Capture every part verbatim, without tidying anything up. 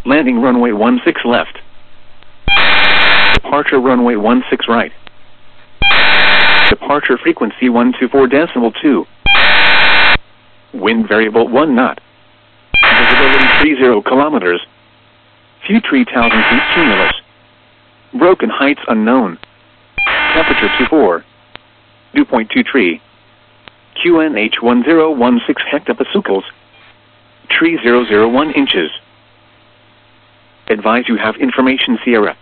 Landing runway one six left. Departure runway one six right. Departure frequency one two four decimal two. Wind variable one knot. Visibility thirty kilometers. Few three thousand feet cumulus. Broken heights unknown. Temperature two four. Dew point two three. Q N H one zero one six hectopascals. Tree zero zero one inches. Advise you have information Sierra.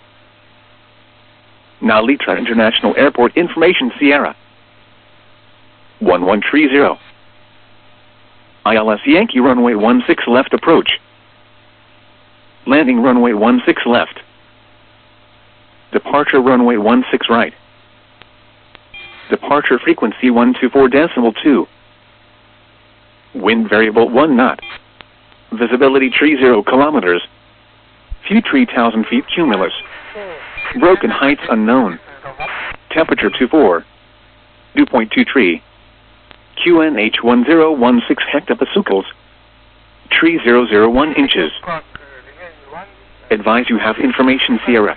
Now Litra International Airport information Sierra. one one three zero. I L S Yankee runway one six left approach. Landing runway one six left. Departure runway one six right. Departure frequency one two four decimal two. Wind variable one knot. Visibility thirty kilometers. Few three thousand feet cumulus. Broken heights unknown. Temperature two four. Dew point two three. Q N H one zero one six hectopascals. Tree zero zero one inches. Advise you have information Sierra.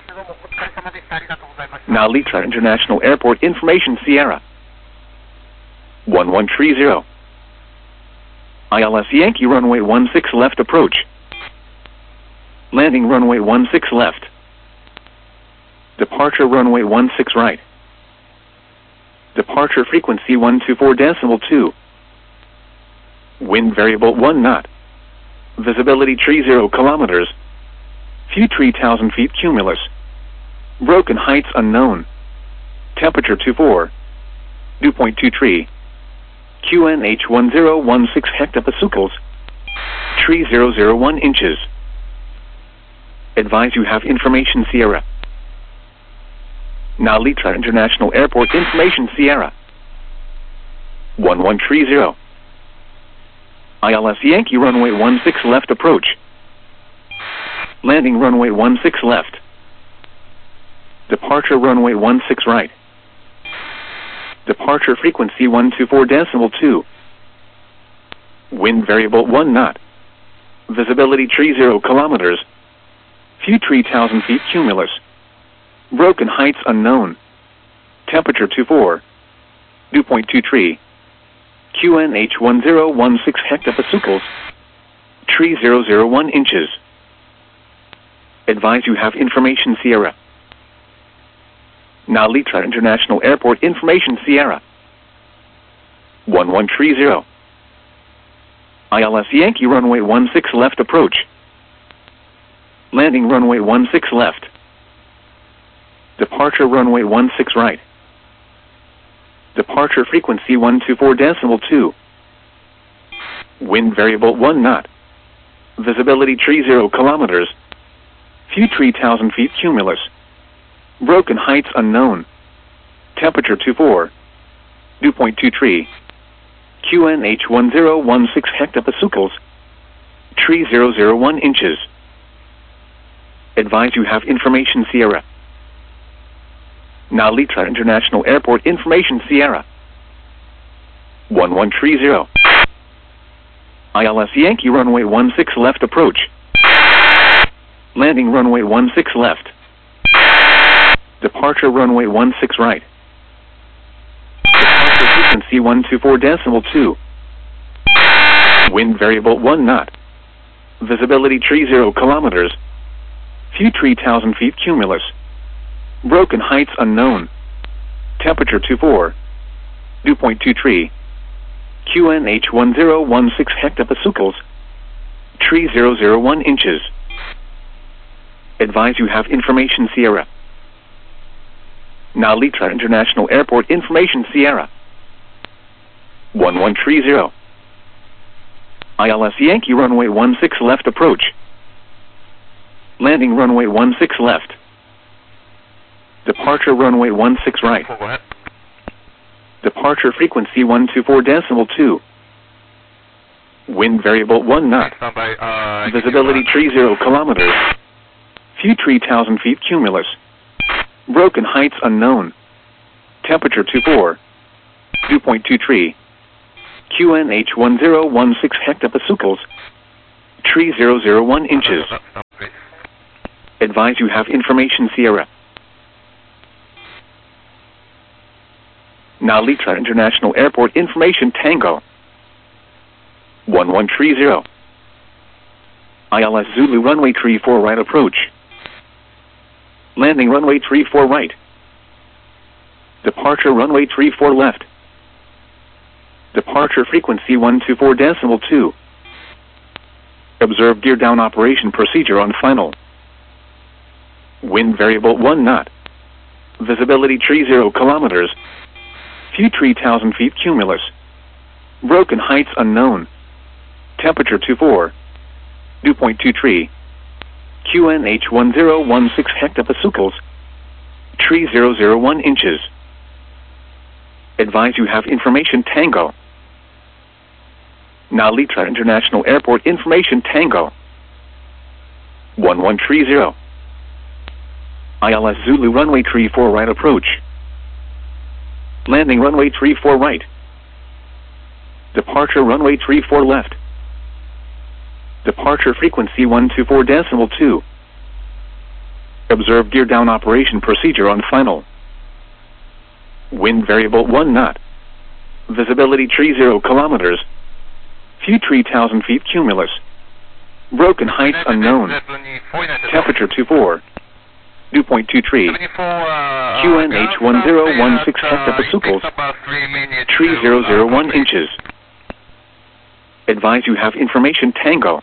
Now Litra International Airport information Sierra. one one three zero. I L S Yankee runway one six left approach. Landing runway one six left. Departure runway one six right. Departure frequency one two four decimal two. Wind variable one knot. Visibility thirty kilometers. Few three thousand feet cumulus. Broken heights unknown. Temperature two four. Dew point two three. Q N H one zero one six hectopascals. Tree zero zero one inches. Advise you have information Sierra. Now Litra International Airport information Sierra. one one three zero. I L S Yankee runway one six left approach. Landing runway one six left. Departure runway one six right. Departure frequency one two four decimal two. Wind variable one knot. Visibility thirty kilometers. Few three thousand feet cumulus. Broken heights unknown. Temperature two four. Dew point two three. Q N H one zero one six hectopascals. Tree zero zero one inches. Advise you have information Sierra. Now Litra International Airport information Sierra. one one three zero. I L S Yankee runway one six left approach. Landing runway one six left. Departure runway one six right. Departure frequency one two four decimal two. Wind variable one knot. Visibility thirty kilometers. Few three thousand feet cumulus. Broken heights unknown. Temperature two four. Dew point two three. Q N H one zero one six hectopascals. Tree zero zero one inches. Advise you have information Sierra. Now Litra International Airport information Sierra. one one three zero. I L S Yankee runway one six left approach. Landing runway one six left. Departure runway one six right. Departure frequency one two four decimal two. Wind variable one knot. Visibility thirty kilometers. Few three thousand feet cumulus. Broken heights unknown. Temperature two four. Dew point two three. Q N H one zero one six hectopascals. Tree zero zero one inches. Advise you have information Sierra. Now Litra International Airport information Sierra. one one three zero. I L S Yankee runway one six left approach. Landing runway one six left. Departure runway one six right. Go ahead. Departure frequency one two four decimal two. Wind variable one knot. Stand by, uh, Visibility thirty kilometers. Few three thousand feet cumulus. Broken heights unknown. Temperature two four. Dew point two three. Q N H one zero one six hectopascals. Tree zero zero one inches. Uh, uh, uh, okay. Advise you have information Sierra. Now Litra International Airport information Tango. one one three zero. I L S Zulu runway three four right approach. Landing runway three four right. Departure runway three four left. Departure frequency one two four decimal two. Observe gear down operation procedure on final. Wind variable one knot. Visibility three zero kilometers. Few three thousand feet cumulus. Broken heights unknown. Temperature two four. Dew point two three. Q N H one zero one six hectopascals. three thousand one inches. Advise you have information Tango. Now Litra International Airport information Tango. one one three zero. I L S Zulu runway three four right approach. Landing runway three four right. Departure runway three four left. Departure frequency one two four decimal two. Observe gear down operation procedure on final. Wind variable one knot. Visibility three zero kilometers. Few three thousand feet cumulus. Broken heights unknown. Temperature two four. Dew point two three. Q N H one zero one six hectopascals. three thousand one inches. Advise you have information Tango.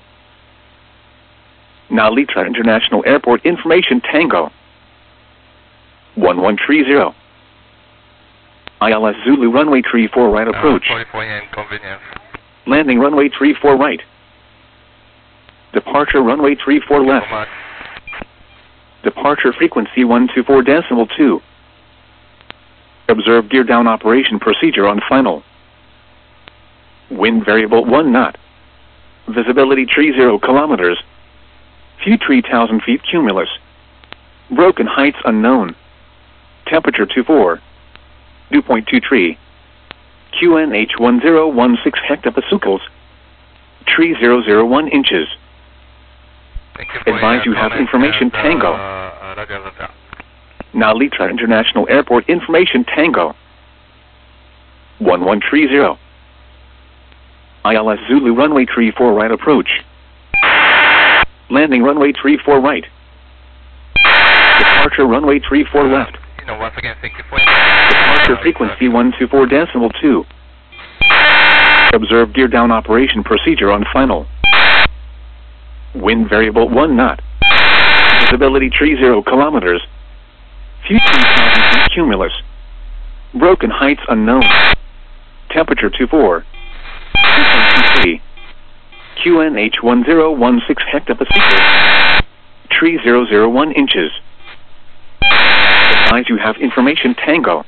Now Litra International Airport information Tango. one one three zero. I L S Zulu runway three four right approach. Uh, sorry for your inconvenience. Landing runway three four right. Departure runway three four left. Departure frequency one two four decimal two. Observe gear down operation procedure on final. Wind variable one knot. Visibility three zero kilometers. Few three thousand feet cumulus. Broken heights unknown. Temperature two four. Dew point two three. Q N H one zero one six hectopascals. three thousand one inches. You Advise you have information and, uh, Tango. uh, Now Litra International Airport information Tango. one one three zero. I L S Zulu runway three four right approach. Landing runway three four right. Departure runway three four left. You know, once again, thank you for Departure frequency one two four decimal two. Observe gear down operation procedure on final. Wind variable one knot. Visibility three zero kilometers. Few three thousand feet cumulus. Broken heights unknown. Temperature two four. Dew point two three. Q N H one zero one six hectopascals. three thousand one inches. Advise you have information Tango.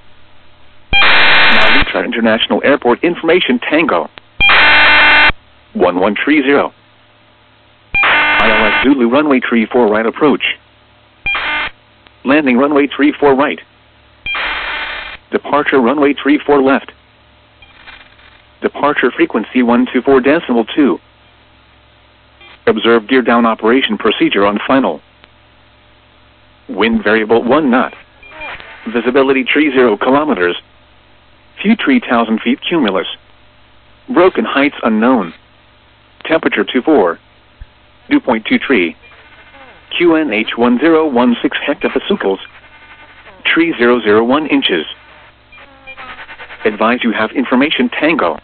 Now Litra International Airport information Tango. one one three zero. I L S Zulu runway three four right approach. Landing runway three four right. Departure runway three four left. Departure frequency one two four decimal two. Observe gear down operation procedure on final. Wind variable one knot. Visibility three zero kilometers. Few three thousand feet cumulus. Broken heights unknown. Temperature two four. Dew point two three. Q N H one zero one six hectopascals. three thousand one inches. Advise you have information Tango.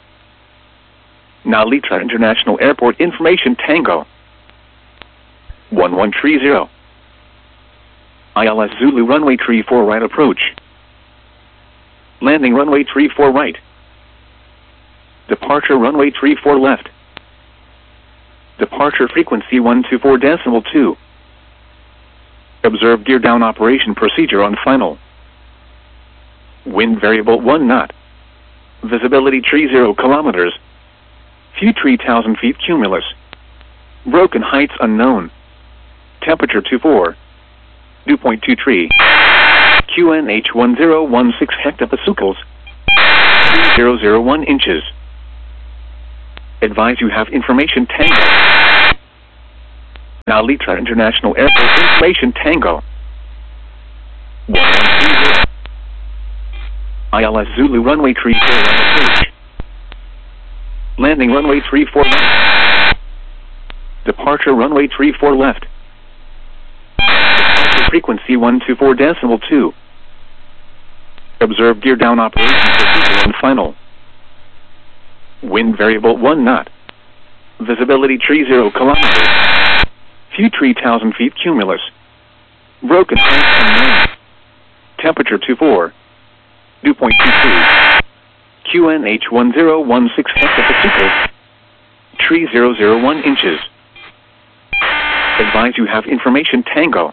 Now Litra International Airport information Tango. one one three zero. I L S Zulu runway three four right approach. Landing runway three four right. Departure runway three four left. Departure frequency one two four decimal two. Observe gear down operation procedure on final. Wind variable one knot. Visibility three zero kilometers. Few three thousand feet cumulus. Broken heights unknown. Temperature two four. Dew point two three. Q N H one zero one six hectopascals. three thousand one inches. Advise you have information Tango. Now Litra International Airport information Tango. one one three zero. I L S Zulu runway three four right approach. Landing runway three four left. Departure runway three four left. Departure frequency one two four decimal two. Observe gear down operation procedure and final. Wind variable one knot. Visibility three zero kilometers. Few three thousand feet cumulus. Broken height unknown. Temperature two four. Dew point two three. Q N H one zero one six hectopascals. Tree zero zero one inches. Advise you have information Tango.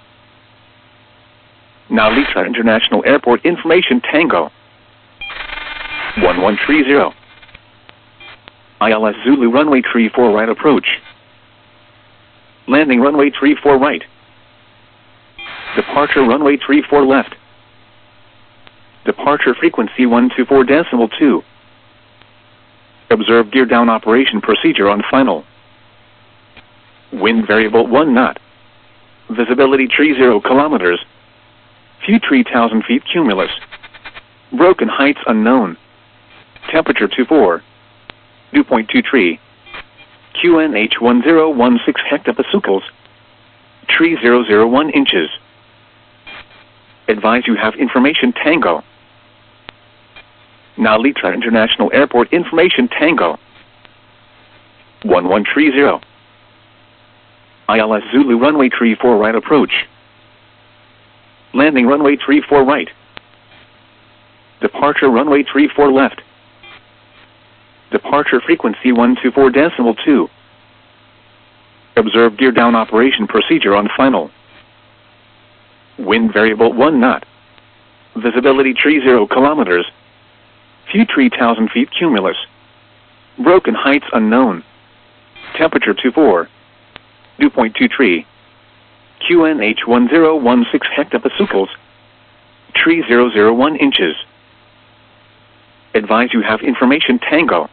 Now Litra International Airport information Tango. one one three zero. I L S Zulu runway three four right approach. Landing runway three four right. Departure runway three four left. Departure frequency one two four decimal two. Observe gear down operation procedure on final. Wind variable one knot. Visibility three zero kilometers. Few three thousand feet cumulus. Broken heights unknown. Temperature two four. Dew point two three. Q N H one zero one six hectopascals. Tree zero zero one inches. Advise you have information Tango. Now Litra International Airport information Tango. one one three zero. I L S Zulu runway three four right approach. Landing runway three four right. Departure runway three four left. Departure frequency one two four decimal two. Observe gear down operation procedure on final. Wind variable one knot. Visibility three zero kilometers. Few three thousand feet cumulus. Broken heights unknown. Temperature two four. Dew point two three. Q N H one zero one six hectopascals. Tree zero zero one inches. Advise you have information Tango.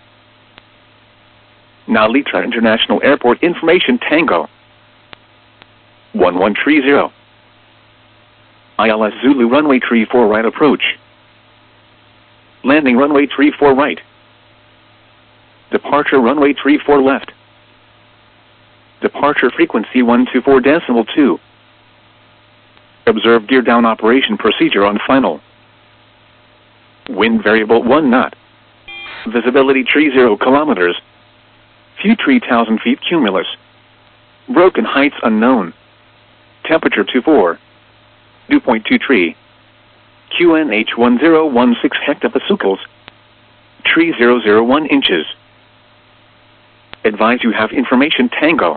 Now Litra International Airport information Tango. one one three zero. I L S Zulu runway three four right approach. Landing runway three four right. Departure runway three four left. Departure frequency one two four decimal two. Observe gear down operation procedure on final. Wind variable one knot. Visibility three zero kilometers. Few three thousand feet cumulus. Broken heights unknown. Temperature two four. Dew point two three. Q N H one zero one six hectopascals. Tree zero zero one inches. Advise you have information Tango.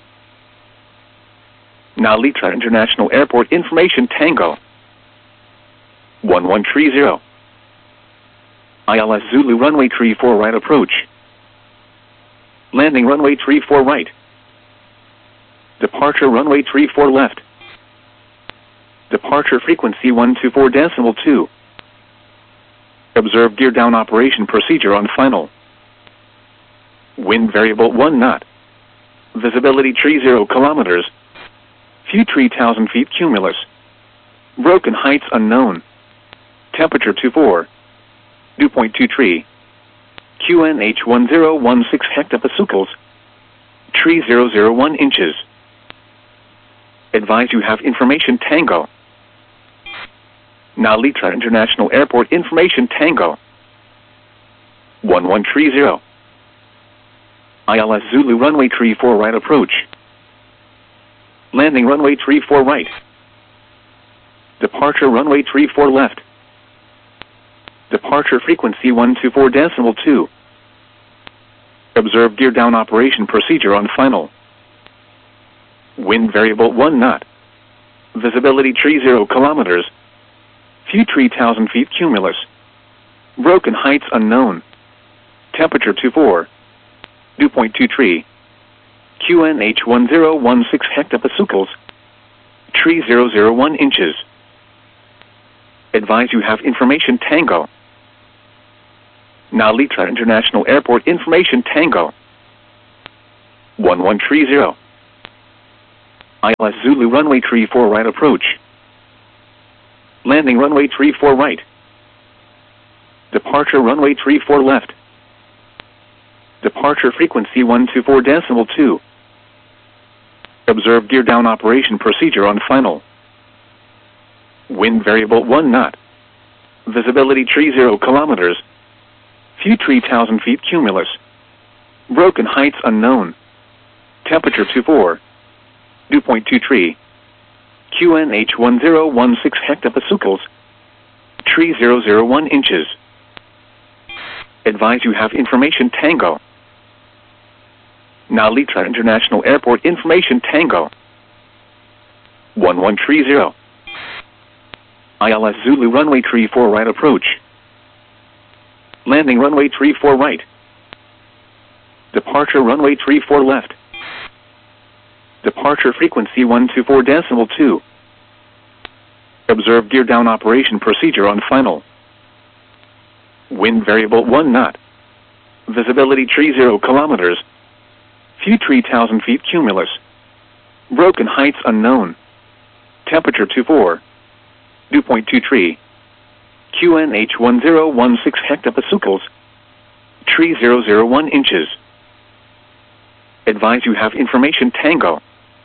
Now Litra International Airport information Tango. one one three zero. I L S Zulu runway three four right approach. Landing runway three four right. Departure runway three four left. Departure frequency one two four decimal two. Observe gear down operation procedure on final. Wind variable one knot. Visibility three zero kilometers. Few three thousand feet cumulus. Broken heights unknown. Temperature two four. Dew point two three. Q N H one zero one six hectopascals. Tree zero zero one inches. Advise you have information Tango. Now Litra International Airport information Tango. one one three zero. I L S Zulu runway three four right approach. Landing runway three four right. Departure runway three four left. Departure frequency one two four decimal two. Observe gear down operation procedure on final. Wind variable one knot. Visibility three zero kilometers. Few three thousand feet cumulus. Broken heights unknown. Temperature two four. Dew point two three. Q N H one zero one six hectopascals. Tree zero zero one inches. Advise you have information Tango. Now Litra International Airport information Tango. one one three zero. I L S Zulu runway three four right approach. Landing runway three four right. Departure runway three four left. Departure frequency one two four decimal two. Observe gear down operation procedure on final. Wind variable one knot. Visibility three zero kilometers. View three thousand feet cumulus. Broken heights unknown. Temperature two four. Dew point two three. Q N H one zero one six hectopascals. three thousand one inches. Advise you have information Tango. Nalitra International Airport information Tango. one one three zero. I L S Zulu runway three four right approach. Landing runway three four right. Departure runway three four left. Departure frequency one two four decimal two. Observe gear down operation procedure on final. Wind variable one knot. Visibility three zero kilometers. View three thousand feet cumulus. Broken heights unknown. Temperature two four. Dew point two three. Q N H one zero one six hectopascals. three thousand one inches. Advise you have information Tango.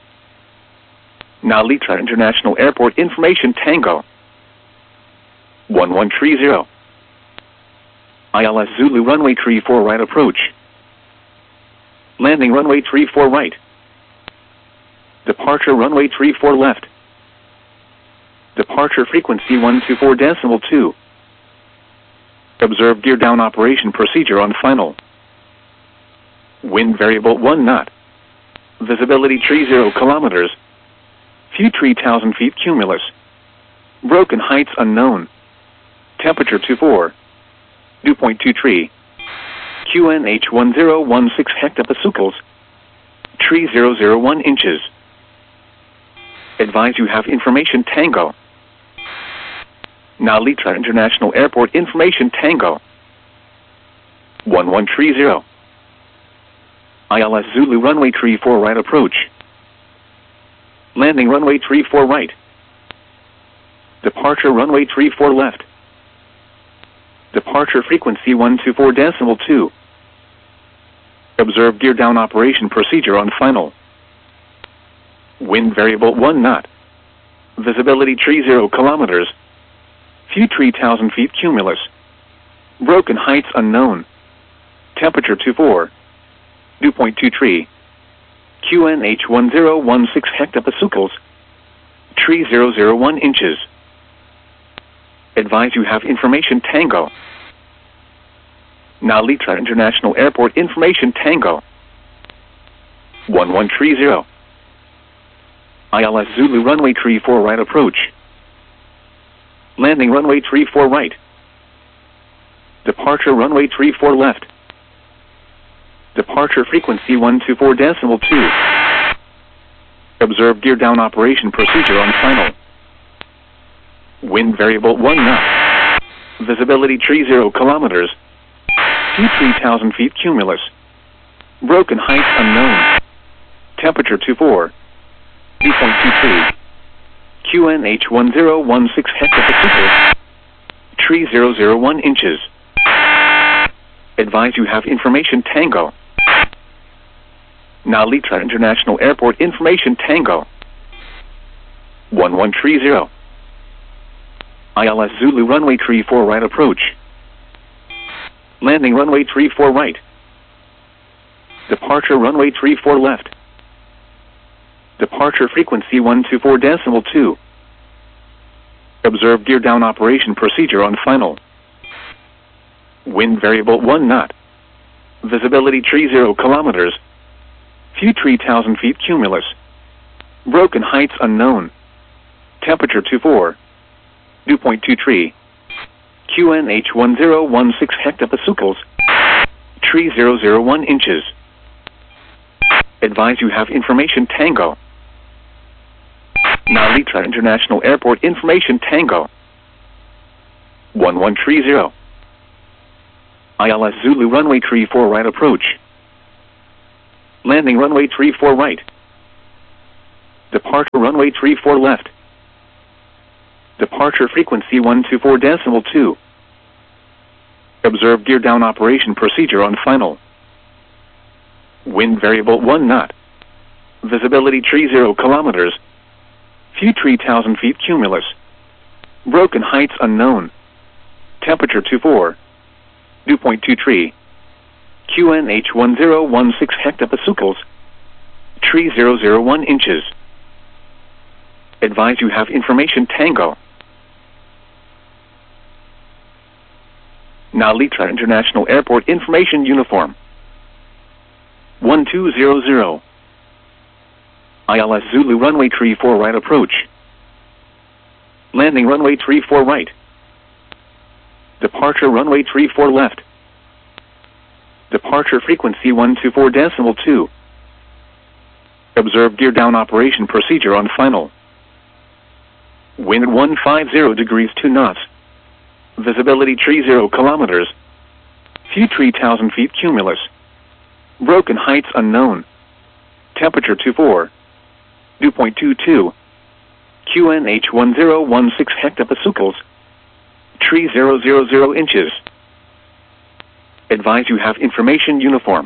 Nalitra International Airport information Tango. one one three zero. I L S Zulu runway three four right approach. Landing runway three four right. Departure runway three four left. Departure frequency one two four decimal two. Observe gear down operation procedure on final. Wind variable one knot. Visibility three zero kilometers. View three thousand feet cumulus. Broken heights unknown. Temperature two four. Dew point two three. Q N H one zero one six hectopascals. three thousand one inches. Advise you have information Tango. Nalitra International Airport information Tango. one one three zero. I L S Zulu runway three four right approach. Landing runway three four right. Departure runway three four left. Departure frequency one two four decimal two. Observe gear down operation procedure on final. Wind variable one knot. Visibility three zero kilometers. View three thousand feet cumulus. Broken heights unknown. Temperature two four. Dew point two three. Q N H one zero one six hectopascals. three thousand one inches. Advise you have information Tango. Nalitra International Airport information Tango. one one three zero. I L S Zulu runway three four right approach. Landing runway three four right. Departure runway three four left. Departure frequency one two four decimal two. Observe gear down operation procedure on final. Wind variable one knot. Visibility three zero kilometers. View three thousand feet cumulus. Broken heights unknown. Temperature two four. Dew point two three. Q N H one zero one six hectopascals. three thousand one inches. Advise you have information Tango. Nalitra International Airport information Tango. one one three zero. I L S Zulu runway three four right approach. Landing runway three four right. Departure runway three four left. Departure frequency one two four decimal two. Observe gear down operation procedure on final. Wind variable one knot. Visibility three zero kilometers. View three thousand feet cumulus. Broken heights unknown. Temperature two four. Dew point two three. Q N H one zero one six hectopascals. three thousand one inches. Advise you have information Tango. Nalitra International Airport information Tango. one one three zero. I L S Zulu runway three four right approach. Landing runway three four right. Departure runway three four left. Departure frequency one two four decimal two. Observe gear down operation procedure on final. Wind variable one knot. Visibility tree zero kilometers. Few three thousand feet cumulus. Broken heights unknown. Temperature two four. Dew point two three. Q N H one zero one six hectopascals. Tree zero zero one inches. Advise you have information Tango. Nalitra International Airport Information Uniform. one two zero zero. I L S Zulu runway three four right approach. Landing runway three four right. Departure runway three four left. Departure frequency one two four decimal two. Observe gear down operation procedure on final. Wind one five zero degrees two knots. Visibility three zero kilometers. Few three thousand feet cumulus. Broken heights unknown. Temperature two four. Dew point two two. Q N H one zero one six hectopascals. Tree zero zero zero inches. Advise you have information uniform.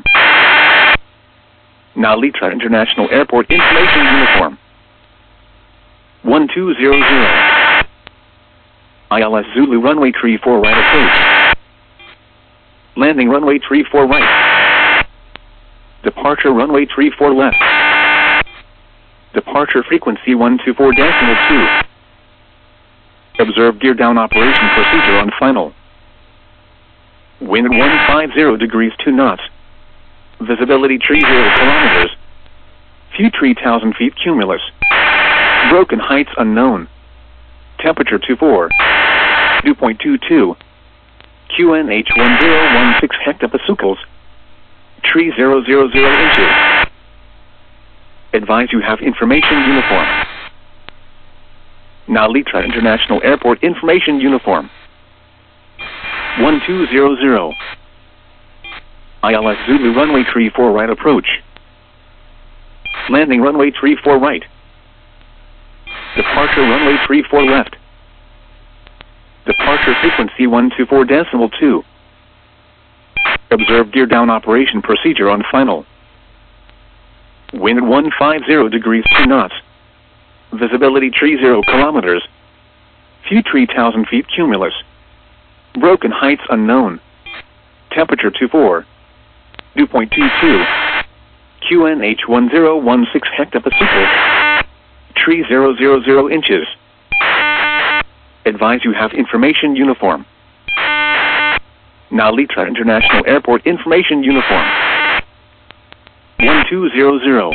Nalitra International Airport Information Uniform. one two zero zero. I L S Zulu runway three four right approach. Landing runway three four right. Departure runway three four left. Departure frequency one two four decimal two. Observe gear down operation procedure on final. Wind one five zero degrees two knots. Visibility three zero kilometers. Few three thousand feet cumulus. Broken heights unknown. Temperature two four. Dew point two two. Q N H one zero one six hectopascals. Tree zero zero zero inches. Advise you have information uniform. Nalitra International Airport Information Uniform. one two zero zero. I L S Zulu runway three four right approach. Landing runway three four right. Departure runway three four left. Departure frequency one two four decimal two. Observe gear down operation procedure on final. Wind one five zero degrees two knots. Visibility three zero kilometers. Few three thousand feet cumulus. Broken heights unknown. Temperature two four. Dew point two two. Q N H one zero one six hectopascals. Tree zero zero zero inches. Advise you have information uniform. Nalitra International Airport Information Uniform. one two zero zero.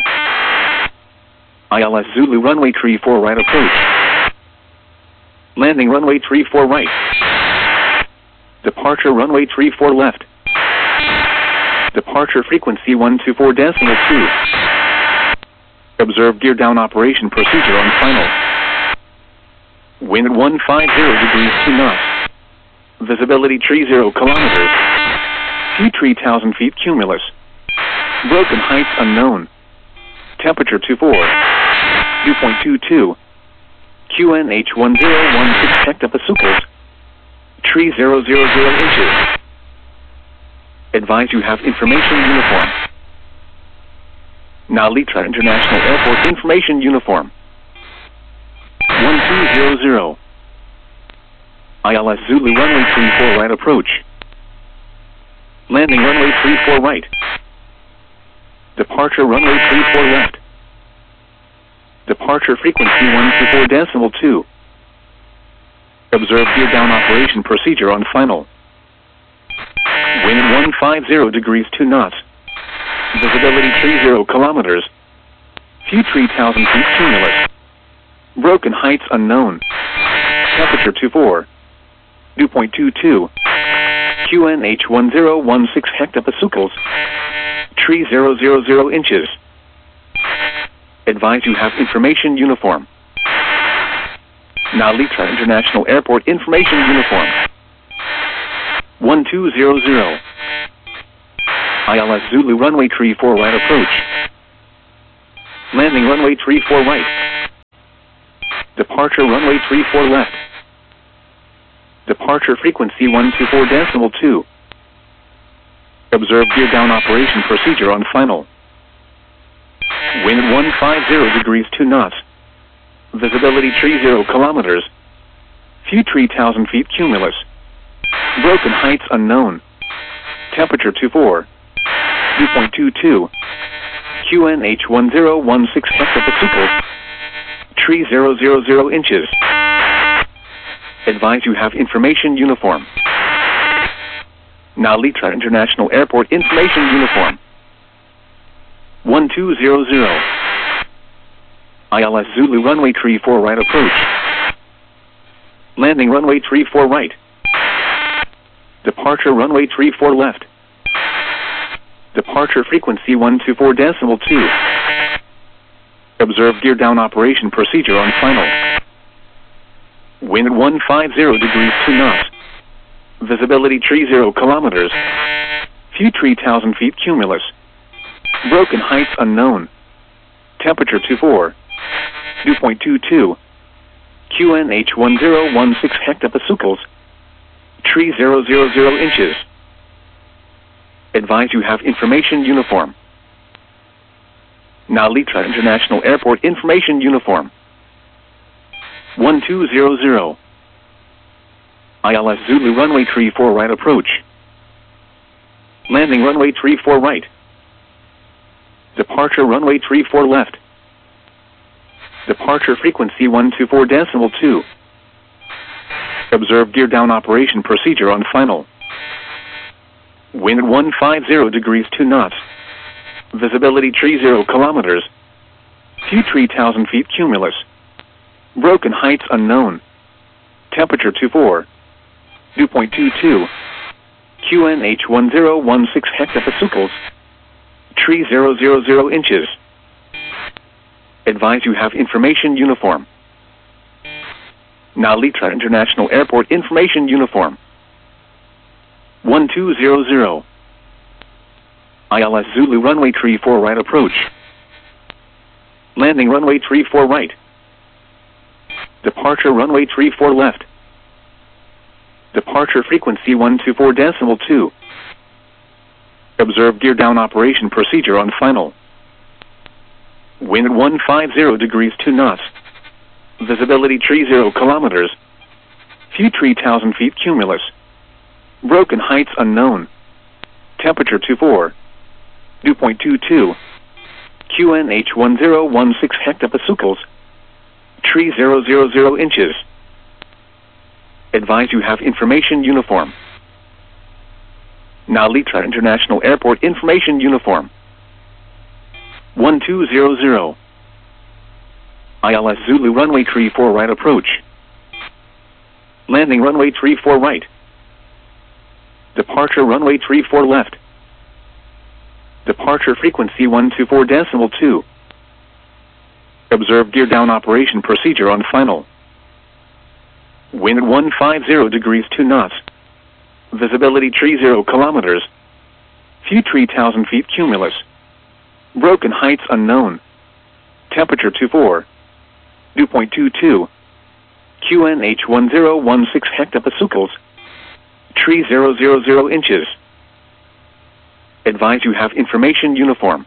I L S Zulu runway three four right approach. Landing runway three four right. Departure runway three four left. Departure frequency one two four decimal two. Observe gear down operation procedure on final. Wind one five zero degrees two knots. Visibility three zero kilometers. Few three thousand feet cumulus. Broken heights unknown. Temperature two four. Dew point two two. Q N H one zero one six hectopascals. Tree zero zero zero inches. Advise you have information uniform. Nalitra International Airport Information Uniform. one two zero zero. I L S Zulu runway three four right approach. Landing runway three four right. Departure runway three four left. Departure frequency one two four decimal two. Observe gear down operation procedure on final. Wind one five zero degrees two knots. Visibility three zero kilometers. Few three thousand feet cumulus. Broken heights unknown. Temperature two four. Dew point two two. Q N H one zero one six hectopascals. Tree zero zero zero inches. Advise you have information uniform. Nalitra International Airport Information Uniform. one two zero zero. I L S Zulu runway three four right approach. Landing runway three four right. Departure runway three four left. Departure frequency one two four decimal two. Observe gear down operation procedure on final. Wind one five zero degrees two knots. Visibility three zero kilometers. Few three thousand feet cumulus. Broken heights unknown. Temperature two four. Dew point two two. Q N H one zero one six hectopascals. Tree zero zero zero inches. Advise you have information uniform. Now Litra International Airport information uniform. one two zero zero. I L S Zulu runway three four right approach. Landing runway three four right. Departure runway three four left. Departure frequency one two four decimal two. Observe gear down operation procedure on final. Wind one five zero degrees two knots. Visibility three zero kilometers. Few three thousand feet cumulus. Broken heights unknown. Temperature two four. Dew point two two. Q N H one zero one six hectopascals. Tree zero zero zero inches. Advise you have information uniform. Now Litra International Airport information uniform. one two zero zero. I L S Zulu runway three four right approach. Landing runway three four right. Departure runway three four left. Departure frequency one two four decimal two. Observe gear down operation procedure on final. Wind one five zero degrees two knots. Visibility three zero kilometers. Few three thousand feet cumulus. Broken heights unknown. Temperature two four. Dew point two two. Q N H one zero one six hectopascals. Tree zero zero zero inches. Advise you have information uniform. Now Litra International Airport information uniform. one two zero zero. I L S Zulu runway three four right approach. Landing runway three four right. Departure runway three four left. Departure frequency one two four decimal two. Observe gear down operation procedure on final. Wind one five zero degrees two knots. Visibility three zero kilometers. Few three thousand feet cumulus. Broken heights unknown. Temperature two four. Dew point two two. Q N H one zero one six hectopascals. Tree zero zero zero inches. Advise you have information uniform. Now Litra International Airport information uniform. one two zero zero. I L S Zulu runway three four right approach. Landing runway three four right. Departure runway three four left. Departure frequency one two four decimal two. Observe gear down operation procedure on final. Wind one five zero degrees two knots. Visibility three zero kilometers. Few three thousand feet cumulus. Broken heights unknown. Temperature two four. Dew point two two. Q N H one zero one six hectopascals. Tree zero zero zero inches. Advise you have information uniform.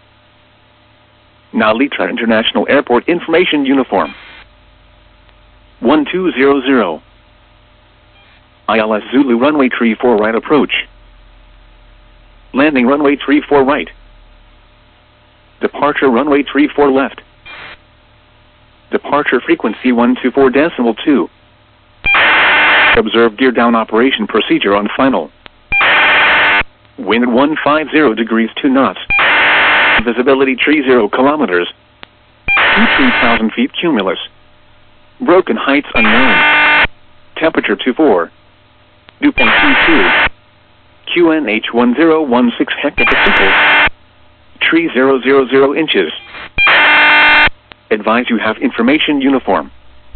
Now Litra International Airport information uniform. one two zero zero. I L S Zulu runway three four right approach. Landing runway three four right. Departure runway three four left. Departure frequency one two four decimal two. Observe gear down operation procedure on final. Wind one five zero degrees two knots. Visibility three zero kilometers. Few three thousand feet cumulus. Broken heights unknown. Temperature two four. Dew point two two. Q N H one zero one six hectopascals. Tree zero zero zero inches. Advise you have information uniform.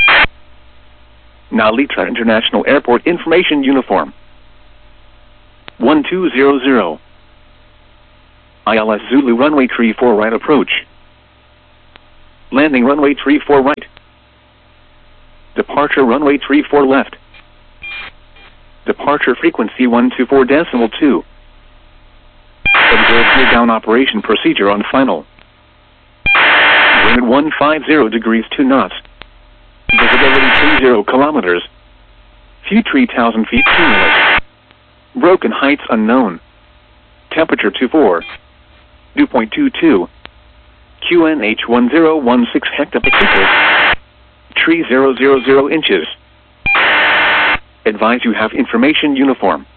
Now Litra International Airport information uniform. one two zero zero. I L S Zulu runway three four right approach. Landing runway three four right. Departure runway three four left. Departure frequency one two four decimal two. Observe gear down operation procedure on final. Wind at one five zero degrees two knots. Visibility three zero kilometers. Few three thousand feet cumulus. Broken heights unknown. Temperature two four. Dew point two two. Q N H one zero one six hectopascals. Tree zero zero zero inches. Advise you have information uniform.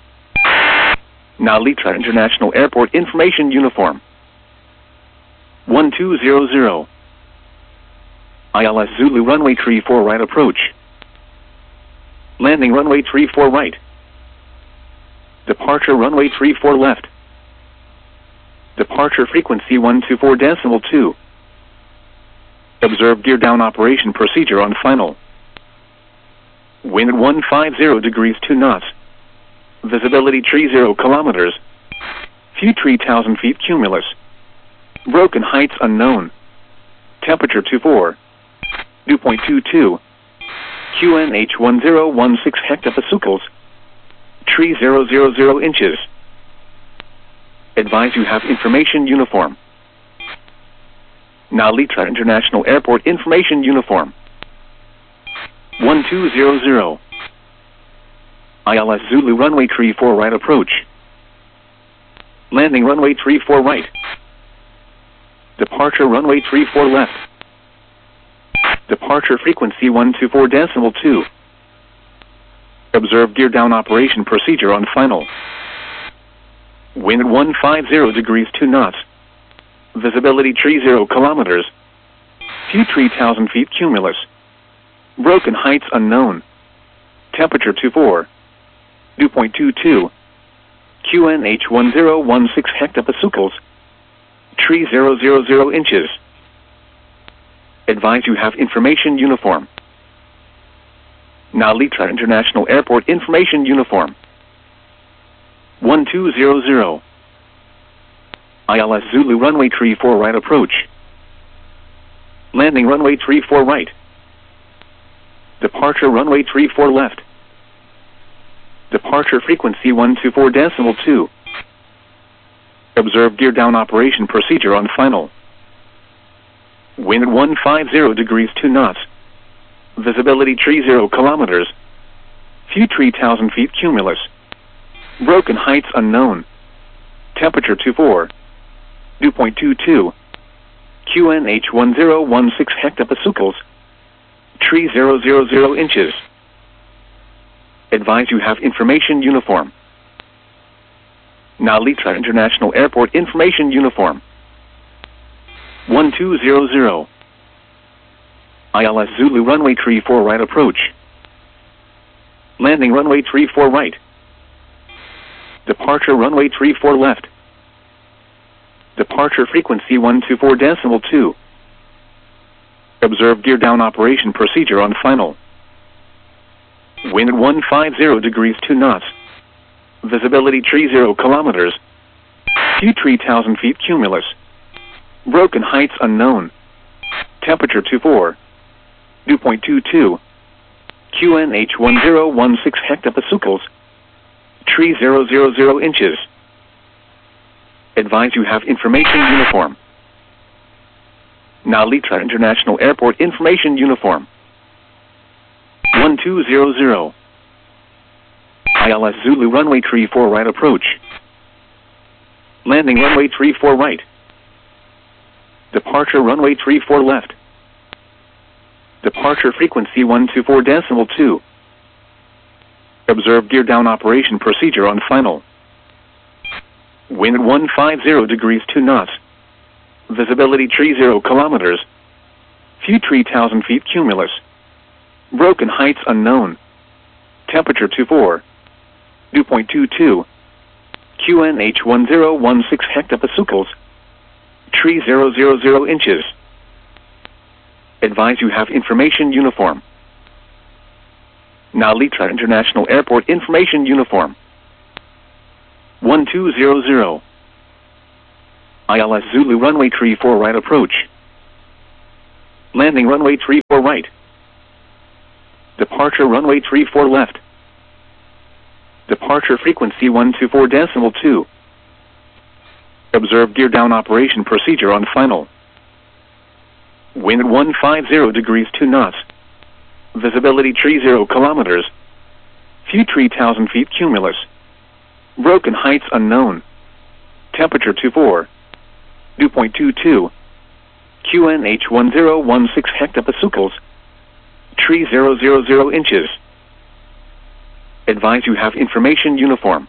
Nalitra International Airport information uniform. one two zero zero. I L S Zulu runway three four right approach. Landing runway three four right. Departure runway three four left. Departure frequency one two four decimal two. Observe gear down operation procedure on final. Wind at one five zero degrees two knots. Visibility three zero kilometers. Few three thousand feet cumulus. Broken heights unknown. Temperature two four. Dew point two two. Q N H one zero one six hectopascals. Tree zero zero zero inches. Advise you have information uniform. Nalitra International Airport information uniform. one two zero zero. I L S Zulu runway three four right approach. Landing runway three four right. Departure runway three four left. Departure frequency one two four decimal two. Observe gear down operation procedure on final. Wind at one five zero degrees two knots. Visibility three zero kilometers. Few three thousand feet cumulus. Broken heights unknown. Temperature two four. Dew point two two. Q N H one zero one six hectopascals. Tree zero zero zero inches. Advise you have information uniform. Nalitra International Airport information uniform. one two zero zero. I L S Zulu runway three four right approach. Landing runway three four right. Departure runway three four left. Departure frequency one two four decimal two. Observe gear down operation procedure on final. Wind at one five zero degrees two knots. Visibility three zero kilometers. Few three thousand feet cumulus. Broken heights unknown. Temperature two four. Dew point two two. Q N H one zero one six hectopascals. Tree zero zero zero inches. Advise you have information uniform. Nalitra International Airport information uniform. one two zero zero. I L S Zulu runway three four right approach. Landing runway three four right. Departure runway three four left. Departure frequency one two four decimal two. Observe gear down operation procedure on final. Wind at one five zero degrees two knots. Visibility three zero kilometers. Few three thousand feet cumulus. Broken heights unknown. Temperature two four. Dew point two two. Q N H one zero one six hectopascals. Tree zero zero zero inches. Advise you have information uniform. Nalitra International Airport information uniform. one two zero zero. I L S Zulu runway three four right approach. Landing runway three four right. Departure runway three four left. Departure frequency one two four decimal two. Observe gear down operation procedure on final. Wind at one five zero degrees two knots. Visibility three zero kilometers. Few three thousand feet cumulus. Broken heights unknown. Temperature two four. Dew point two two. Q N H one zero one six hectopascals. Tree zero zero zero inches. Advise you have information uniform. Nalitra International Airport information uniform. one two zero zero. I L S Zulu runway three four right approach. Landing runway three four right. Departure runway three four left. Departure frequency one two four decimal two. Observe gear down operation procedure on final. Wind one five zero degrees two knots. Visibility three zero kilometers. Few three thousand feet cumulus. Broken heights unknown. Temperature two four. Dew point two two. Q N H one zero one six hectopascals. three thousand inches. Advise you have information uniform.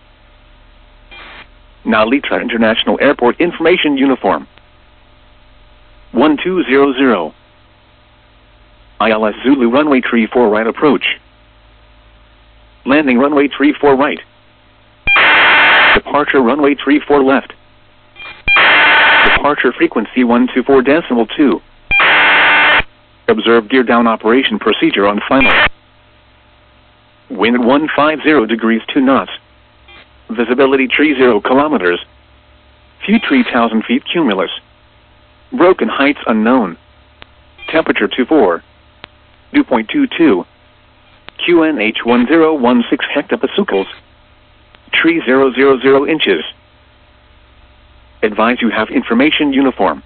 Nalitra International Airport information uniform. one two zero zero. I L S Zulu runway three four right approach. Landing runway three four right. Departure runway three four left. Departure frequency one two four decimal two. Observe gear down operation procedure on final. Wind one five zero degrees two knots. Visibility three zero kilometers. Few three thousand feet cumulus. Broken heights unknown. Temperature two four. Dew point two two. Q N H one zero one six hectopascals. three thousand inches. Advise you have information uniform.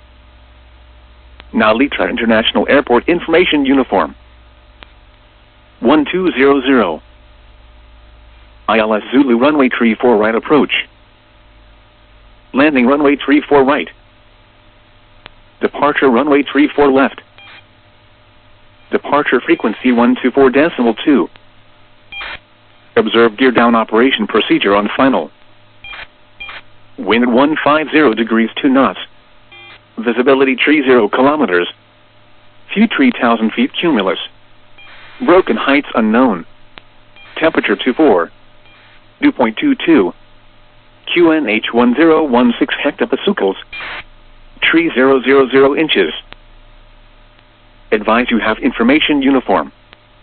Nalitra International Airport information uniform. one two zero zero. I L S Zulu runway three four right approach. Landing runway three four right. Departure runway three four left. Departure frequency one two four decimal two. Observe gear down operation procedure on final. Wind one five zero degrees two knots. Visibility three zero kilometers. Few three thousand feet cumulus. Broken heights unknown. Temperature two four. Dew point two two. Q N H one zero one six hectopascals. three thousand inches. Advise you have information uniform.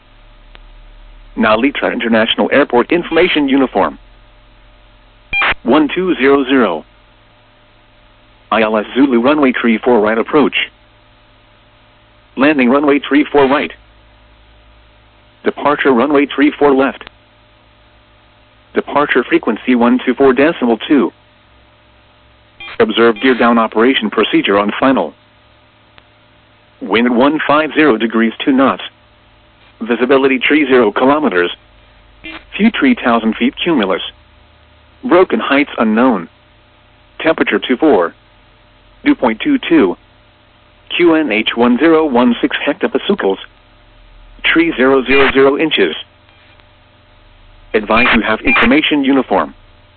Nalitra International Airport information uniform. one two zero zero. I L S Zulu runway three four right approach. Landing runway three four right. Departure runway three four left. Departure frequency one two four decimal two. Observe gear down operation procedure on final. Wind one five zero degrees two knots. Visibility three zero kilometers. Few three thousand feet cumulus. Broken heights unknown. Temperature two four. Dew point two two. Q N H one zero one six hectopascals. three thousand inches. Advise you have information uniform.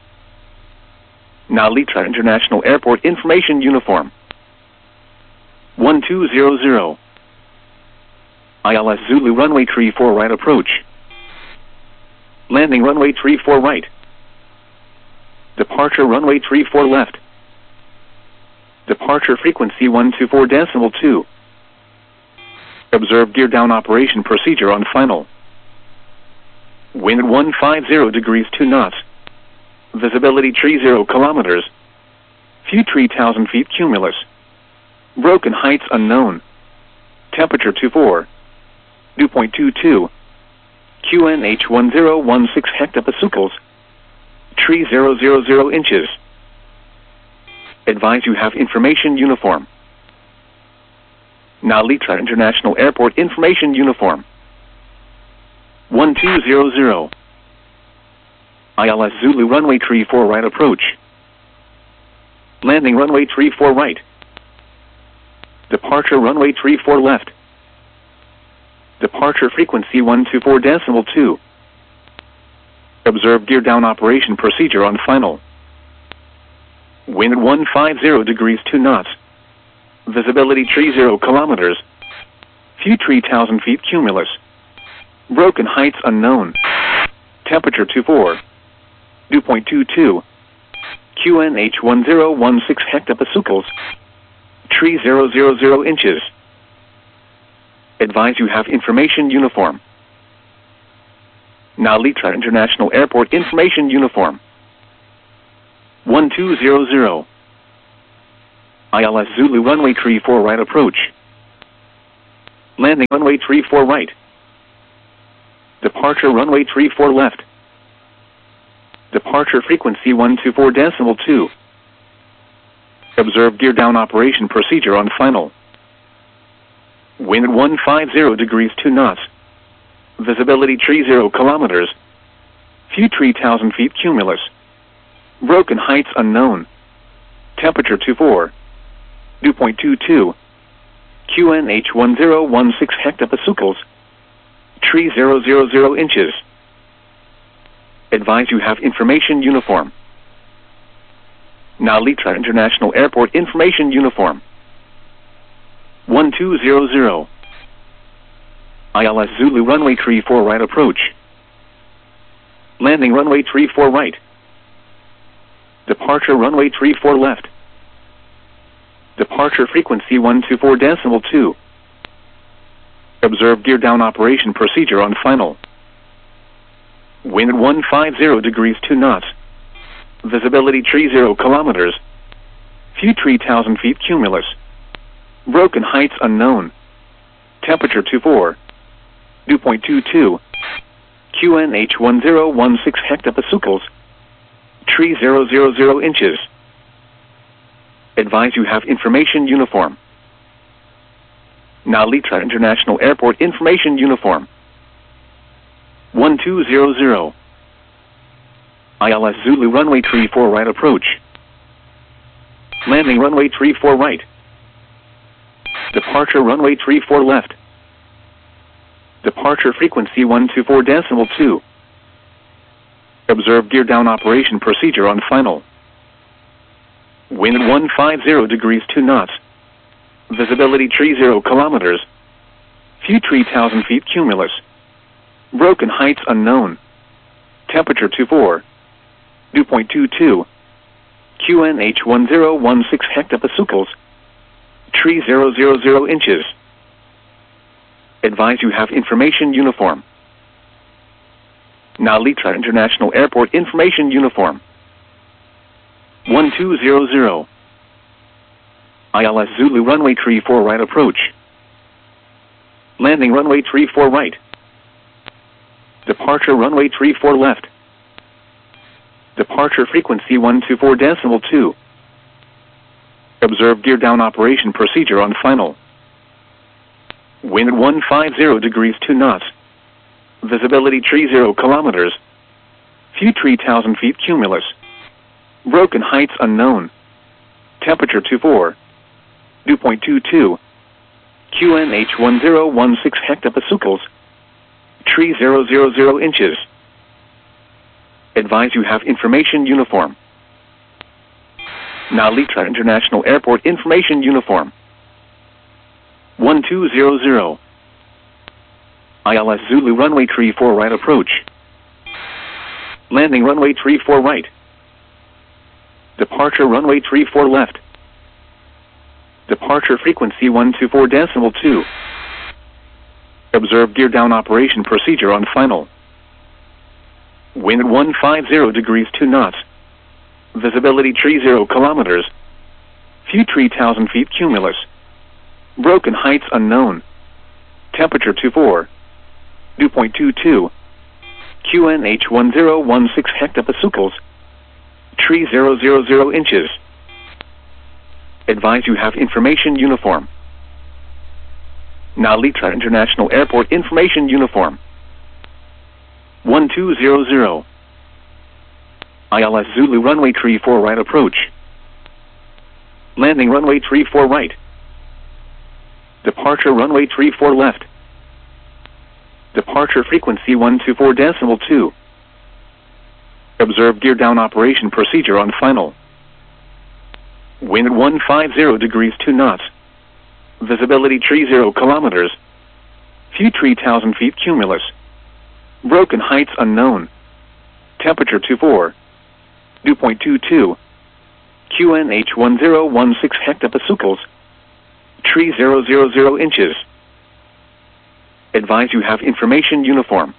Nalitra International Airport information uniform. one two zero zero. I L S Zulu runway three four right approach. Landing runway three four right. Departure runway three four left. Departure frequency one two four decimal two. Observe gear down operation procedure on final. Wind one five zero degrees two knots. Visibility three zero kilometers. Few three thousand feet cumulus. Broken heights unknown. Temperature two four. Dew point two two. Q N H one zero one six hectopascals. three thousand inches. Advise you have information uniform. Nalitra International Airport information uniform. one two zero zero. I L S Zulu runway three four right approach. Landing runway three four right. Departure runway three four left. Departure frequency one two four decimal two. Observe gear down operation procedure on final. Wind one five zero degrees two knots. Visibility three zero kilometers. Few three thousand feet cumulus. Broken heights unknown. Temperature two four. Dew point two two. Q N H one zero one six hectopascals. three thousand inches. Advise you have information uniform. Nalitra International Airport information uniform. one two zero zero. I L S Zulu runway three four right approach. Landing runway three four right. Departure runway three four left. Departure frequency one two four decimal two. Observe gear down operation procedure on final. Wind one five zero degrees two knots. Visibility three zero kilometers. Few three thousand feet cumulus. Broken heights unknown. Temperature two four. Dew point two two. Q N H one zero one six hectopascals. Tree zero zero zero inches. Advise you have information uniform. Now Litra International Airport information uniform. one two zero zero. I L S Zulu runway three four right approach. Landing runway three four right. Departure runway three four left. Departure frequency one two four decimal two. Observe gear down operation procedure on final. Wind one five zero degrees two knots. Visibility three zero kilometers. Few three thousand feet cumulus. Broken heights unknown. Temperature two four. Dew point two two. Q N H one zero one six hectopascals. Tree zero zero zero inches. Advise you have information uniform. Now Litra International Airport information uniform. one two zero zero. I L S Zulu runway three four right approach. Landing runway three four right. Departure runway three four left. Departure frequency one two four decimal two. Observe gear down operation procedure on final. Wind one five zero degrees two knots. Visibility three zero kilometers. Few three thousand feet cumulus. Broken heights unknown. Temperature two four. Dew point two two. Q N H one zero one six hectopascals. Tree zero zero zero inches. Advise you have information uniform. Now Litra International Airport information uniform. one two zero zero. I L S Zulu runway three four right approach. Landing runway three four right. Departure runway three four left. Departure frequency one two four decimal two. Observe gear down operation procedure on final. Wind one five zero degrees two knots. Visibility three zero kilometers. Few three thousand feet cumulus. Broken heights unknown. Temperature two four. Dew point two two. Q N H one zero one six hectopascals. Tree zero zero zero inches. Advise you have information uniform. Now Litra International Airport information uniform. one two zero zero. I L S Zulu runway three four right approach. Landing runway three four right. Departure runway three four left. Departure frequency one two four decimal two. Observe gear down operation procedure on final. Wind one five zero degrees two knots. Visibility three zero kilometers. Few three thousand feet cumulus. Broken heights unknown. Temperature two four. Dew point two two. Q N H one zero one six hectopascals. Tree zero zero zero inches. Advise you have information uniform. Now Litra International Airport information uniform. one two zero zero. I L S Zulu runway three four right approach. Landing runway three four right. Departure runway three four left. Departure frequency one two four decimal two. Observe gear down operation procedure on final. Wind one five zero degrees two knots. Visibility three zero kilometers. Few three thousand feet cumulus. Broken heights unknown. Temperature two four. Dew point two two. Q N H one zero one six hectopascals. Tree zero zero zero inches. Advise you have information uniform.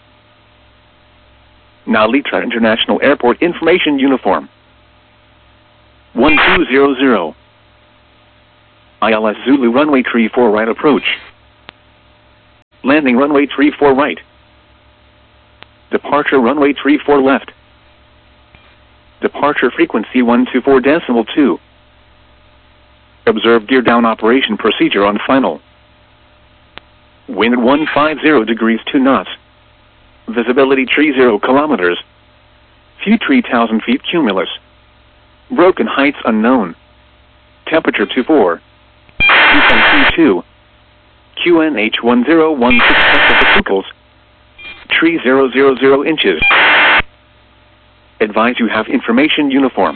Now Litra International Airport information uniform. one two zero zero. I L S Zulu runway three four right approach. Landing runway three four right. Departure runway three four left. Departure frequency one two four decimal two. Observe gear down operation procedure on final. Wind one five zero degrees two knots. Visibility three zero kilometers. Few three thousand feet cumulus. Broken heights unknown. Temperature two four. two point two two. Q N H one zero one six hectopascals. three thousand inches. Advise you have information uniform.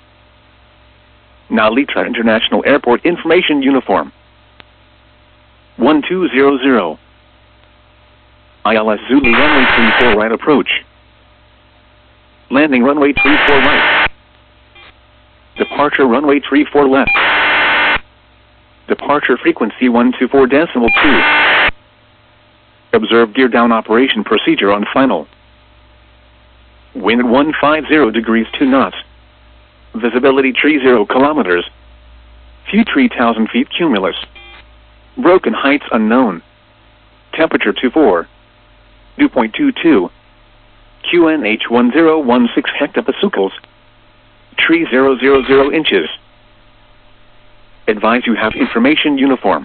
Nalitra International Airport information uniform. one two zero zero. I L S Zulu runway three four right approach. Landing runway three four right. Departure runway three four left. Departure frequency one two four decimal two. Observe gear down operation procedure on final. Wind one five zero degrees two knots. Visibility three zero kilometers. Few three thousand feet cumulus. Broken heights unknown. Temperature two four. dew point two two. Q N H one zero one six hectopascals. three thousand inches. Advise you have information uniform.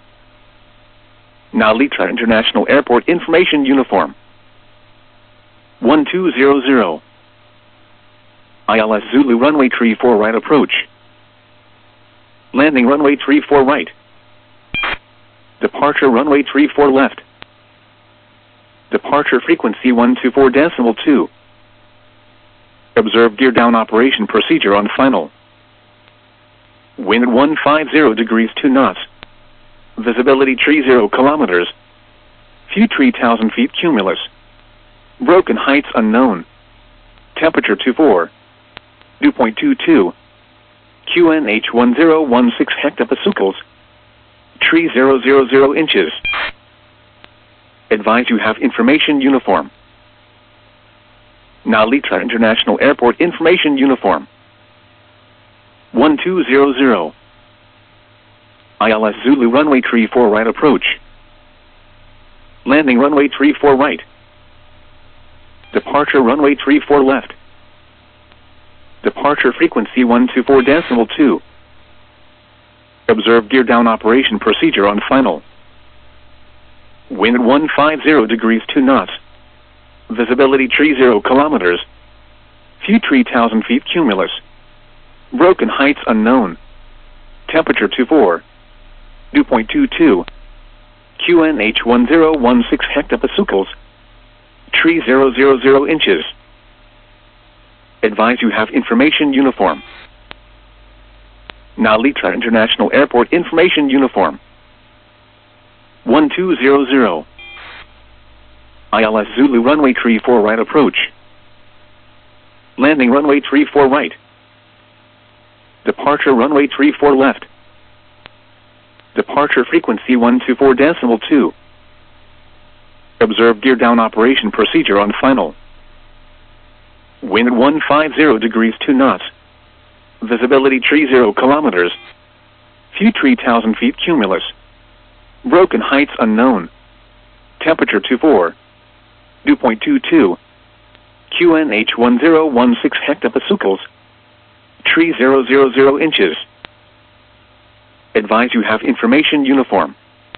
Nalitra International Airport information uniform. one two zero zero. I L S Zulu runway three four right approach. Landing runway three four right. Departure runway three four left. Departure frequency one two four decimal two. Observe gear down operation procedure on final. Wind one five zero degrees two knots. Visibility three zero kilometers. Few three thousand feet cumulus. Broken heights unknown. Temperature two four. dew point two two. Q N H one zero one six hectopascals. three thousand inches. Advise you have information uniform. Nalitra International Airport information uniform. one two zero zero. I L S Zulu runway three four right approach. Landing runway three four right. Departure runway three four left. Departure frequency one two four decimal two. Observe gear down operation procedure on final. Wind one five zero degrees two knots. Visibility three zero kilometers. Few three thousand feet cumulus. Broken heights unknown. Temperature two four. dew point two two. Q N H one zero one six hectopascals. three thousand inches. Advise you have information uniform. Nalitra International Airport information uniform. one two zero zero. I L S Zulu runway three four right approach. Landing runway three four right. Departure runway three four left. Departure frequency one two four decimal two. Observe gear down operation procedure on final. Wind one five zero degrees two knots. Visibility three zero kilometers. Few three thousand feet cumulus. Broken heights unknown. Temperature two four. dew point two two. Q N H one zero one six hectopascals. three thousand inches. Advise you have information uniform.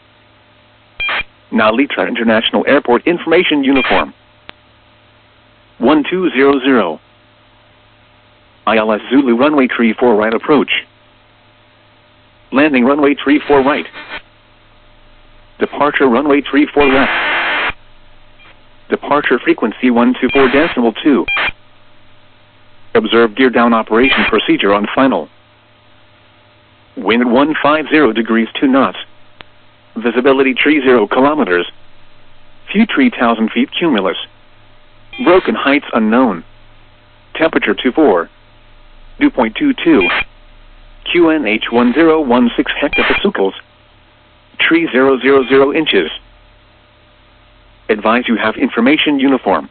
Nalitra International Airport information uniform. one two zero zero. I L S Zulu runway three four right approach. Landing runway three four right. Departure runway three four left. Departure frequency one two four decimal two. Observe gear down operation procedure on final. Wind one five zero degrees two knots. Visibility three zero kilometers. Few three thousand feet cumulus. Broken heights unknown. Temperature two four. dew point two two. Q N H one zero one six hectopascals. three thousand inches. Advise you have information uniform.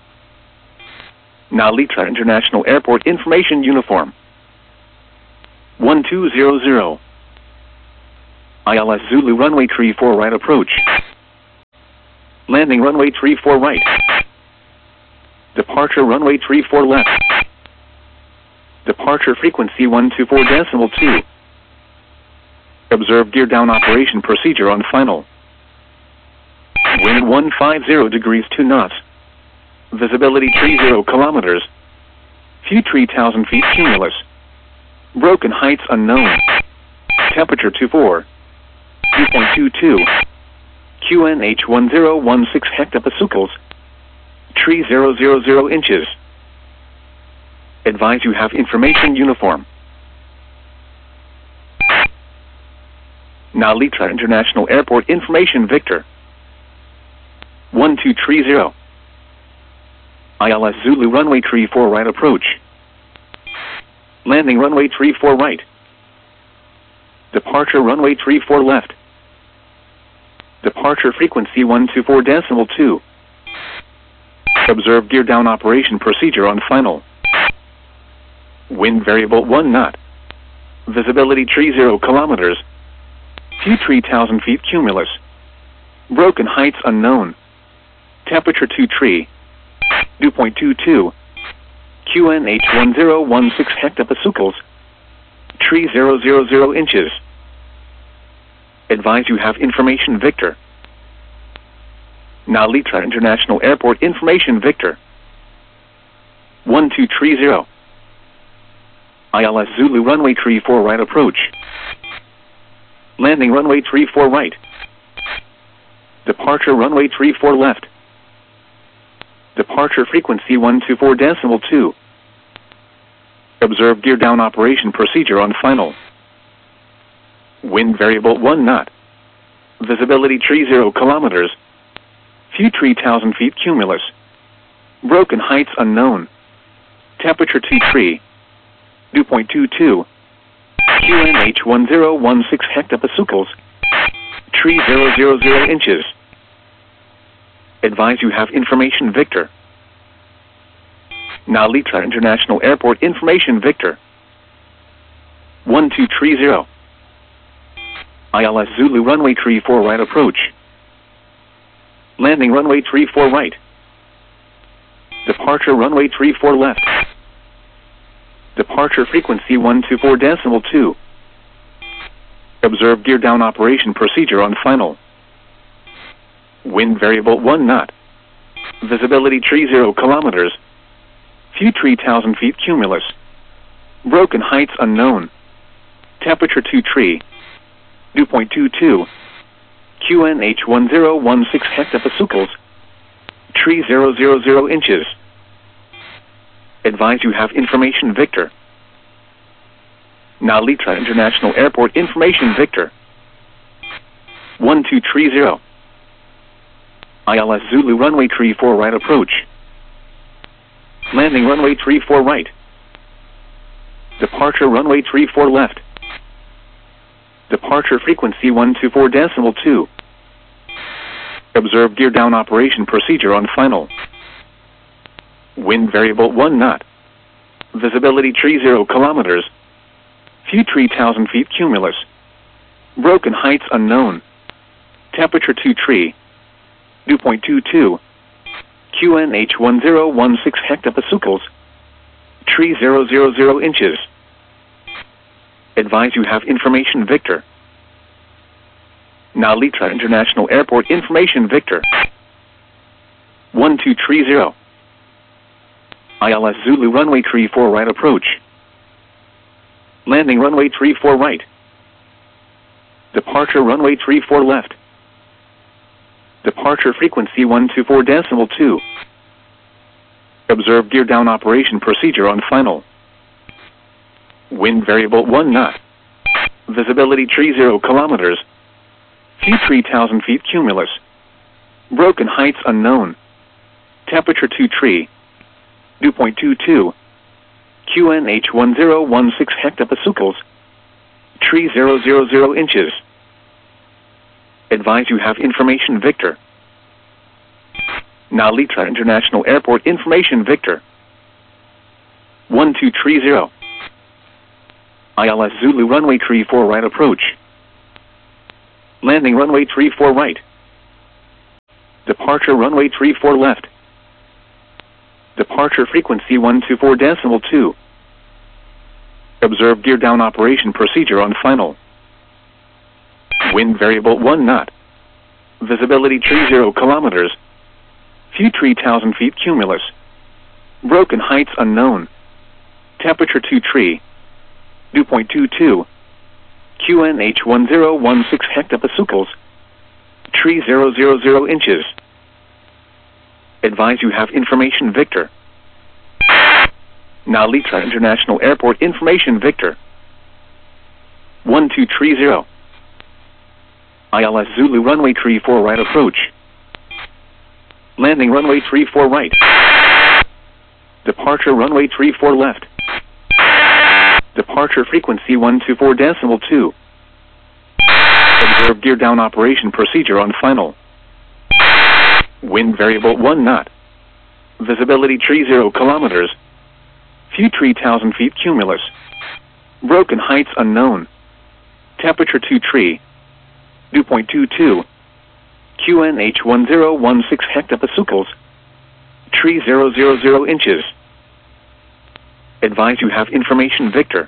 Nalitra International Airport information uniform. one two zero zero. I L S Zulu runway three four right approach. Landing runway three four right. Departure runway three four left. Departure frequency one two four decimal two. Observe gear down operation procedure on final. Wind one five zero degrees two knots. Visibility three zero kilometers. Few three thousand feet cumulus. Broken heights unknown. Temperature two four. two point two two. Q N H one zero one six hectopascals. Tree zero zero zero inches. Advise you have information uniform. Nalitra International Airport information Victor. one two three zero. I L S Zulu runway three four right approach. Landing runway three four right. Departure runway three four left. Departure frequency one two four decimal two. Observe gear down operation procedure on final. Wind variable one knot. Visibility three zero kilometers. Few three thousand feet cumulus. Broken heights unknown. Temperature two three. two point two two. Q N H one zero one six hectopascals. Tree zero zero zero inches. Advise you have information Victor. Nalitra International Airport information Victor. one two three zero. I L S Zulu runway three four right approach. Landing runway three four right. Departure runway three four left. Departure frequency one two four decimal two. Observe gear down operation procedure on final. Wind variable one knot. Visibility three zero kilometers. Few three thousand feet cumulus. Broken heights unknown. Temperature two three. two point two two. Q N H one zero one six hectopascals. Tree zero zero zero inches. Advise you have information Victor. Nalitra International Airport information Victor. one two three zero. I L S Zulu runway three four right approach. Landing runway three four right. Departure runway three four left. Departure frequency one two four decimal two. Observe gear down operation procedure on final. Wind variable one knot. Visibility three zero kilometers. Few three thousand feet cumulus. Broken heights unknown. Temperature two three. two point two two. Q N H one zero one six hectopascals. Tree zero zero zero inches. Advise you have information Victor. Nalitra International Airport information Victor. one two three zero. I L S Zulu runway three four right approach. Landing runway three four right. Departure runway three four left. Departure frequency one two four decimal two. Observe gear down operation procedure on final. Wind variable one knot. Visibility three zero kilometers. Few three thousand feet cumulus. Broken heights unknown. Temperature two three. two point two two. Q N H one zero one six hectopascals. Tree zero zero zero inches. Advise you have information Victor. Nalitra International Airport information Victor. one two three zero. I L S Zulu runway three four right approach. Landing runway three four right. Departure runway three four left. Departure frequency one two four decimal two. Observe gear down operation procedure on final. Wind variable one knot. Visibility three zero kilometers. Few three thousand feet cumulus. Broken heights unknown. Temperature two three. two point two two. Q N H one zero one six hectopascals. Tree zero zero zero inches. Advise you have information Victor. Nalitra International Airport information Victor. one two three zero. I L S Zulu runway three four right approach. Landing runway three four right. Departure runway three four left. Departure frequency one two four decimal two. Observe gear down operation procedure on final. Wind variable one knot. Visibility tree zero kilometers. Few three thousand feet cumulus. Broken heights unknown. Temperature two tree. Dew point two two. Q N H one zero one six hectopascals. Tree zero zero zero inches. Advise you have information Victor. Nalita International Airport information Victor. one two three zero. I L S Zulu runway three four right approach. Landing runway three four right. Departure runway three four left. Departure frequency one two four decimal two. Observe gear down operation procedure on final. Wind variable one knot. Visibility tree zero kilometers. Few three thousand feet cumulus. Broken heights unknown. Temperature two tree. Dew point two two. Q N H one zero one six hectopascals. Tree zero zero zero inches. Advise you have information Victor.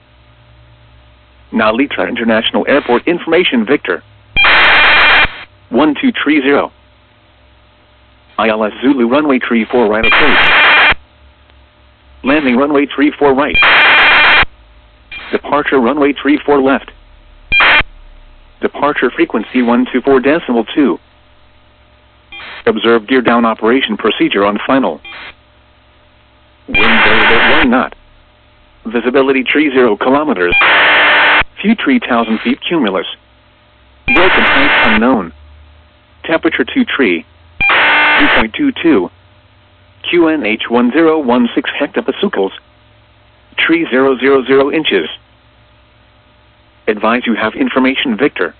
Nalita International Airport information Victor. one two three zero. I L S Zulu runway three four right approach. Landing runway three four right. Departure runway three four left. Departure frequency one two four decimal two. Observe gear down operation procedure on final. Wind variable one knot. Visibility tree zero kilometers. Few three thousand feet cumulus. Broken heights unknown. Temperature two tree. Dew point two two. Q N H one zero one six hectopascals. Tree zero zero zero inches. Advise you have information Victor.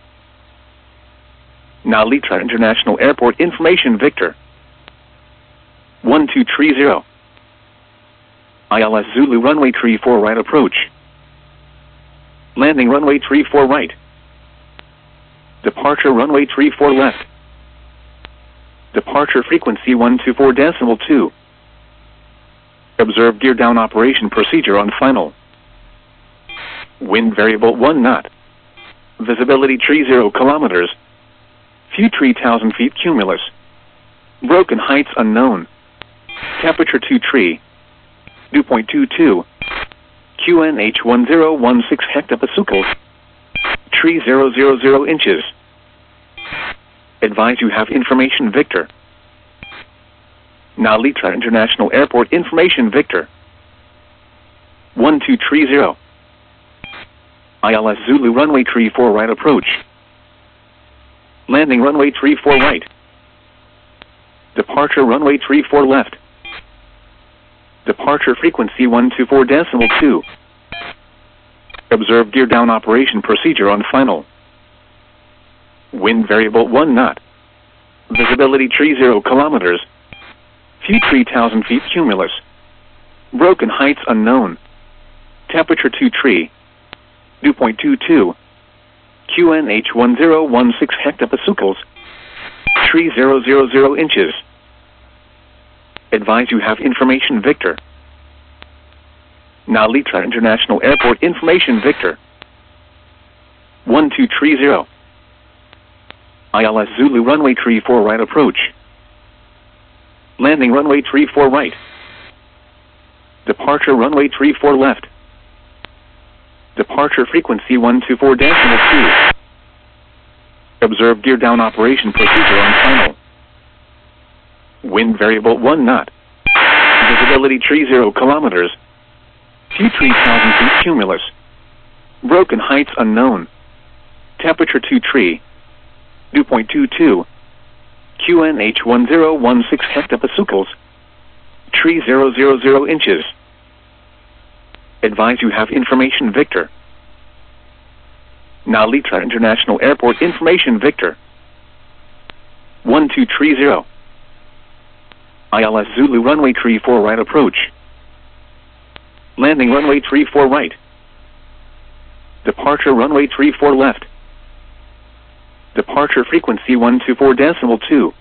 Nalita International Airport information Victor. one two three zero. I L S Zulu runway three four right approach. Landing runway three four right. Departure runway three four left. Departure frequency one two four decimal two. Observe gear down operation procedure on final. Wind variable one knot. Visibility tree zero kilometers. Few three thousand feet cumulus. Broken heights unknown. Temperature two tree. Dew point two two. Q N H one zero one six hectopascals. Tree zero zero zero inches. Advise you have information Victor. Nalita International Airport information Victor. one two three zero. I L S Zulu runway three four right approach. Landing runway three four right. Departure runway three four left. Departure frequency one two four decimal two. Observe gear down operation procedure on final. Wind variable one knot. Visibility tree zero kilometers. Few three thousand feet cumulus. Broken heights unknown. Temperature two tree. Dew point two two. Q N H one zero one six hectopascals. Tree zero zero zero inches. Advise you have information Victor. Nalita International Airport information Victor. one two three zero. I L S Zulu runway three four right approach. Landing runway three four right. Departure runway three four left. Departure frequency one two four decimal two. Observe gear down operation procedure on final. Wind variable one knot. Visibility tree zero kilometers. Few three thousand feet cumulus. Broken heights unknown. Temperature two tree. Dew point two two. Q N H one zero one six hectopascals. Tree zero zero zero inches. Advise you have information Victor. Nalita International Airport information Victor. one two three zero. I L S Zulu runway three four right approach. Landing runway three four right. Departure runway three four left. Departure frequency one two four decimal two.